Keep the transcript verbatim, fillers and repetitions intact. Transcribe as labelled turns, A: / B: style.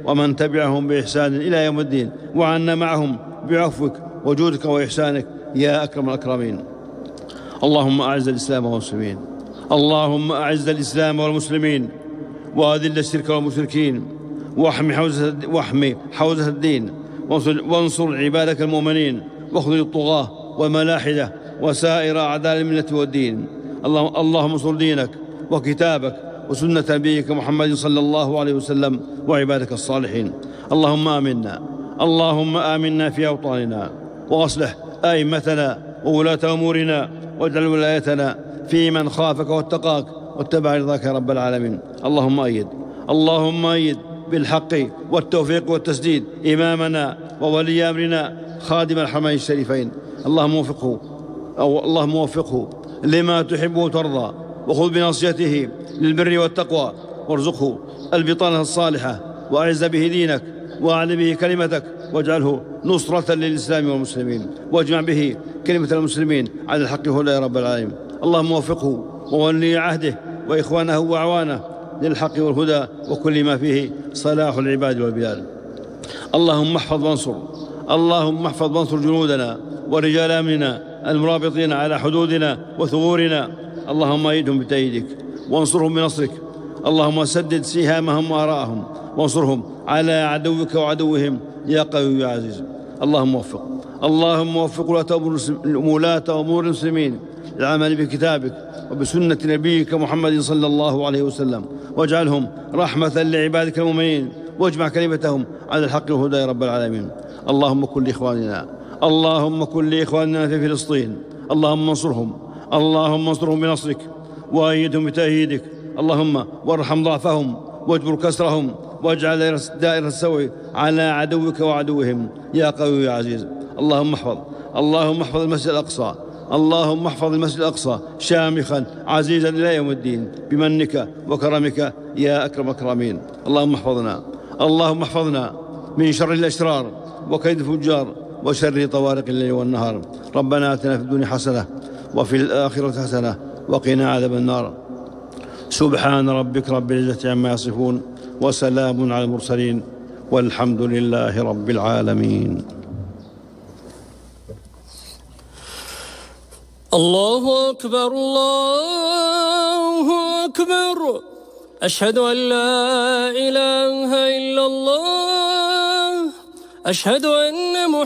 A: ومن تبعهم بإحسان إلى يوم الدين، وعنا معهم بعفوك وجودك وإحسانك يا أكرم الأكرمين. اللهم أعز الإسلام والمسلمين، اللهم أعز الإسلام والمسلمين، وأذل الشرك والمشركين، واحمي حوزة, واحمي حوزة الدين، وانصر, وانصر عبادك المؤمنين، واخذل الطغاة والملاحدة وسائر أعداء الملة والدين. اللهم انصر دينك وكتابك وسنة نبيك محمد صلى الله عليه وسلم وعبادك الصالحين. اللهم آمنا، اللهم آمنا في أوطاننا، وأصلح أئمتنا وولاة أمورنا، واجعل ولايتنا في من خافك واتقاك واتبع رضاك يا رب العالمين. اللهم أيد اللهم أيد بالحق والتوفيق والتسديد إمامنا وولي أمرنا خادم الحرمين الشريفين. اللهم وفقه أو اللهم وفقه لما تحب وترضى، وخذ بنصيحته للبر والتقوى، وارزقه البطانة الصالحة، وأعز به دينك، وأعل به كلمتك، واجعله نصرة للإسلام والمسلمين، واجمع به كلمة المسلمين على الحق هدى يا رب العالمين. اللهم وفقه وولي عهده وإخوانه وأعوانه للحق والهدى وكل ما فيه صلاح العباد والبلاد. اللهم احفظ وانصر اللهم احفظ وانصر جنودنا ورجال أمننا المرابطين على حدودنا وثغورنا. اللهم أيدهم بتأييدك وانصرهم بنصرك. اللهم سدد سهامهم وآراءهم، وانصرهم على عدوك وعدوهم يا قوي يا عزيز. اللهم وفق اللهم وفق ولاة أمور المسلمين للعمل بكتابك وبسنة نبيك محمد صلى الله عليه وسلم، واجعلهم رحمة لعبادك المؤمنين، واجمع كلمتهم على الحق والهدى يا رب العالمين. اللهم كن لإخواننا اللهم كن لإخواننا في فلسطين، اللهم انصرهم اللهم انصرهم بنصرك وأيدهم بتأييدك. اللهم وارحم ضعفهم واجبر كسرهم، واجعل دائرة السوء على عدوك وعدوهم يا قوي يا عزيز. اللهم احفظ اللهم احفظ المسجد الأقصى اللهم احفظ المسجد الأقصى شامخا عزيزا إلى يوم الدين بمنك وكرمك يا أكرم الأكرمين. اللهم احفظنا اللهم احفظنا من شر الأشرار وكيد الفجار وشر طوارق الليل والنهار. ربنا آتنا في الدنيا حسنة وفي الآخرة حسنة وقنا عذاب النار. سبحان ربك رب العزة عما يصفون، وسلام على المرسلين، والحمد لله رب العالمين.
B: الله أكبر الله أكبر، أشهد أن لا إله إلا الله، أشهد أن